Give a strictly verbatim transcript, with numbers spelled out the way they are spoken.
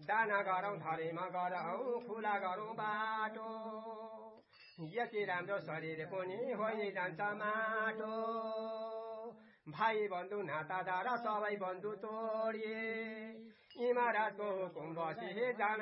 दाना गरौँ धरीमा गरौँ खुला गरौँ बाटो यति राम्रो शरीर पनि होइ जान्छ माटो भाइ बन्धु नातादार सबै बन्धु तोडिए इमारतको हुकुम बसी जान